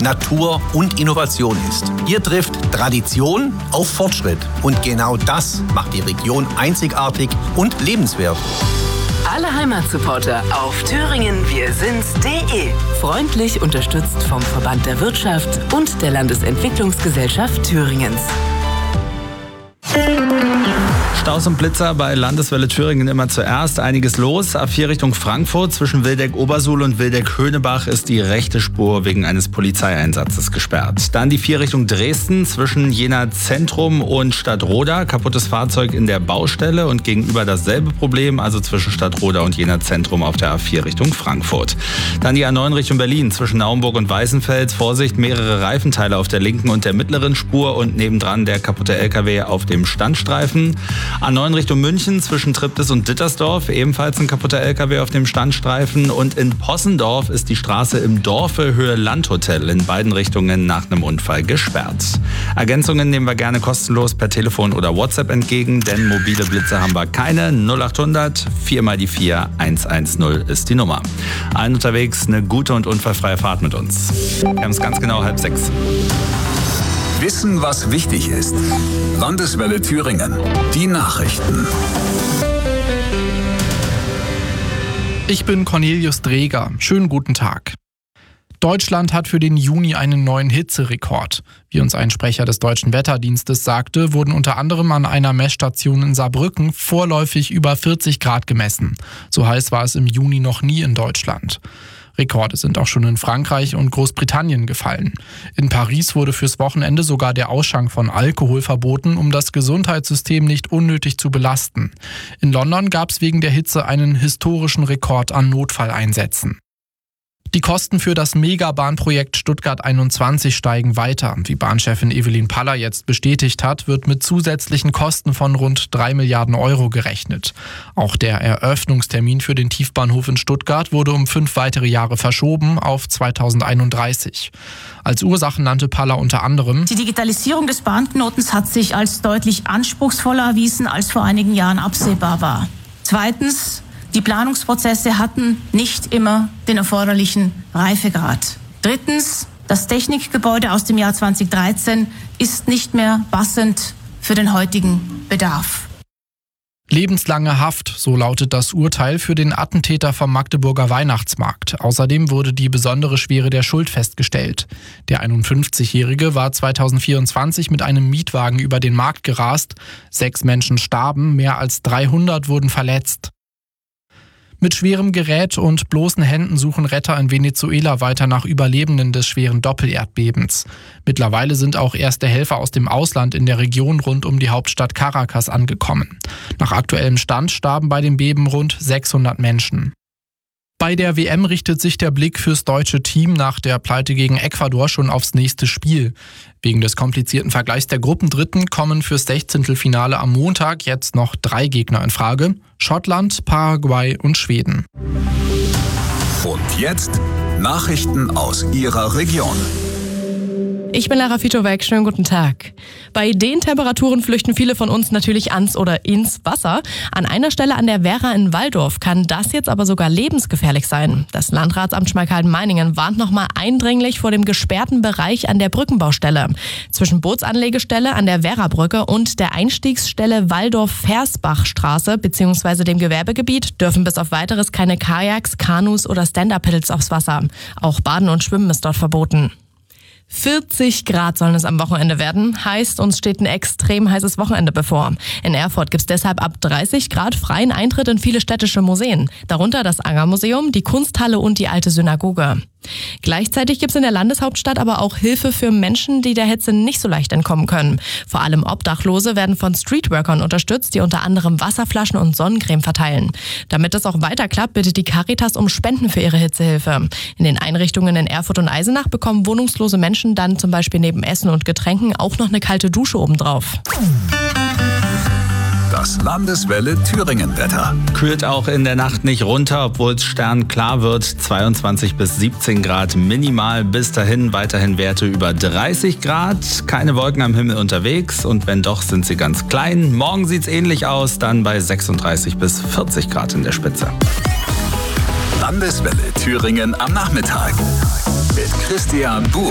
Natur und Innovation ist. Hier trifft Tradition auf Fortschritt. Und genau das macht die Region einzigartig und lebenswert. Alle Heimatsupporter auf thüringenwirsind's.de. Freundlich unterstützt vom Verband der Wirtschaft und der Landesentwicklungsgesellschaft Thüringens. Staus und Blitzer bei Landeswelle Thüringen immer zuerst. Einiges los. A4 Richtung Frankfurt zwischen Wildeck-Obersuhl und Wildeck-Höhnebach ist die rechte Spur wegen eines Polizeieinsatzes gesperrt. Dann die 4 Richtung Dresden zwischen Jena Zentrum und Stadtroda. Kaputtes Fahrzeug in der Baustelle und gegenüber dasselbe Problem, also zwischen Stadtroda und Jena Zentrum auf der A4 Richtung Frankfurt. Dann die A9 Richtung Berlin zwischen Naumburg und Weißenfels. Vorsicht, mehrere Reifenteile auf der linken und der mittleren Spur und nebendran der kaputte LKW auf dem Standstreifen. A9 Richtung München zwischen Triptis und Dittersdorf, ebenfalls ein kaputter LKW auf dem Standstreifen. Und in Possendorf ist die Straße im Dorfe Höhe Landhotel in beiden Richtungen nach einem Unfall gesperrt. Ergänzungen nehmen wir gerne kostenlos per Telefon oder WhatsApp entgegen, denn mobile Blitze haben wir keine. 0800 4x4 110 ist die Nummer. Allen unterwegs eine gute und unfallfreie Fahrt mit uns. Wir haben es ganz genau 5:30. Wissen, was wichtig ist. Landeswelle Thüringen. Die Nachrichten. Ich bin Cornelius Dreger. Schönen guten Tag. Deutschland hat für den Juni einen neuen Hitzerekord. Wie uns ein Sprecher des Deutschen Wetterdienstes sagte, wurden unter anderem an einer Messstation in Saarbrücken vorläufig über 40 Grad gemessen. So heiß war es im Juni noch nie in Deutschland. Rekorde sind auch schon in Frankreich und Großbritannien gefallen. In Paris wurde fürs Wochenende sogar der Ausschank von Alkohol verboten, um das Gesundheitssystem nicht unnötig zu belasten. In London gab es wegen der Hitze einen historischen Rekord an Notfalleinsätzen. Die Kosten für das Megabahnprojekt Stuttgart 21 steigen weiter. Wie Bahnchefin Evelyn Paller jetzt bestätigt hat, wird mit zusätzlichen Kosten von rund 3 Milliarden Euro gerechnet. Auch der Eröffnungstermin für den Tiefbahnhof in Stuttgart wurde um 5 weitere Jahre verschoben auf 2031. Als Ursachen nannte Paller unter anderem: Die Digitalisierung des Bahnknotens hat sich als deutlich anspruchsvoller erwiesen, als vor einigen Jahren absehbar war. Zweitens: Die Planungsprozesse hatten nicht immer den erforderlichen Reifegrad. Drittens: Das Technikgebäude aus dem Jahr 2013 ist nicht mehr passend für den heutigen Bedarf. Lebenslange Haft, so lautet das Urteil für den Attentäter vom Magdeburger Weihnachtsmarkt. Außerdem wurde die besondere Schwere der Schuld festgestellt. Der 51-Jährige war 2024 mit einem Mietwagen über den Markt gerast. 6 Menschen starben, mehr als 300 wurden verletzt. Mit schwerem Gerät und bloßen Händen suchen Retter in Venezuela weiter nach Überlebenden des schweren Doppelerdbebens. Mittlerweile sind auch erste Helfer aus dem Ausland in der Region rund um die Hauptstadt Caracas angekommen. Nach aktuellem Stand starben bei dem Beben rund 600 Menschen. Bei der WM richtet sich der Blick fürs deutsche Team nach der Pleite gegen Ecuador schon aufs nächste Spiel. Wegen des komplizierten Vergleichs der Gruppendritten kommen fürs 16. am Montag jetzt noch 3 Gegner in Frage: Schottland, Paraguay und Schweden. Und jetzt Nachrichten aus Ihrer Region. Ich bin Lara Fitowek, schönen guten Tag. Bei den Temperaturen flüchten viele von uns natürlich ans oder ins Wasser. An einer Stelle an der Werra in Walldorf kann das jetzt aber sogar lebensgefährlich sein. Das Landratsamt Schmalkalden-Meiningen warnt nochmal eindringlich vor dem gesperrten Bereich an der Brückenbaustelle. Zwischen Bootsanlegestelle an der Werra-Brücke und der Einstiegsstelle Walldorf-Versbachstraße bzw. dem Gewerbegebiet dürfen bis auf weiteres keine Kajaks, Kanus oder Stand-Up-Paddles aufs Wasser. Auch Baden und Schwimmen ist dort verboten. 40 Grad sollen es am Wochenende werden. Heißt, uns steht ein extrem heißes Wochenende bevor. In Erfurt gibt es deshalb ab 30 Grad freien Eintritt in viele städtische Museen. Darunter das Angermuseum, die Kunsthalle und die alte Synagoge. Gleichzeitig gibt es in der Landeshauptstadt aber auch Hilfe für Menschen, die der Hitze nicht so leicht entkommen können. Vor allem Obdachlose werden von Streetworkern unterstützt, die unter anderem Wasserflaschen und Sonnencreme verteilen. Damit das auch weiter klappt, bittet die Caritas um Spenden für ihre Hitzehilfe. In den Einrichtungen in Erfurt und Eisenach bekommen wohnungslose Menschen dann zum Beispiel neben Essen und Getränken auch noch eine kalte Dusche obendrauf. Das Landeswelle Thüringen-Wetter. Kühlt auch in der Nacht nicht runter, obwohl es sternklar wird. 22 bis 17 Grad minimal. Bis dahin weiterhin Werte über 30 Grad. Keine Wolken am Himmel unterwegs und wenn doch, sind sie ganz klein. Morgen sieht's ähnlich aus, dann bei 36 bis 40 Grad in der Spitze. Landeswelle Thüringen am Nachmittag mit Christian Buhr.